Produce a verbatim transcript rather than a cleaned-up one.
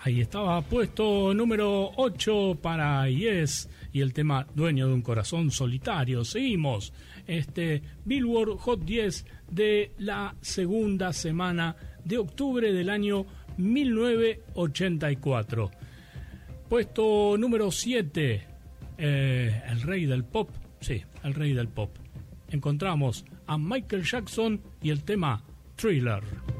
Ahí estaba puesto número ocho para Yes y el tema Dueño de un corazón solitario. Seguimos este Billboard Hot diez de la segunda semana de octubre del año mil novecientos ochenta y cuatro. Puesto número siete, eh, el rey del pop, sí, el rey del pop. Encontramos a Michael Jackson y el tema Thriller.